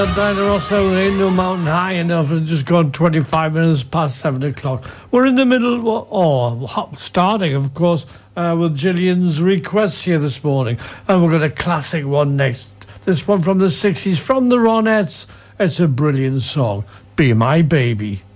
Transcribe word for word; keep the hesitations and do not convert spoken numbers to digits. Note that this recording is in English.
Diana Rosso, ain't no mountain high enough, and just gone twenty-five minutes past seven o'clock. We're in the middle, or starting, of course, uh, with Gillian's requests here this morning, and we've got a classic one next. This one from the sixties, from the Ronettes. It's a brilliant song. Be My Baby.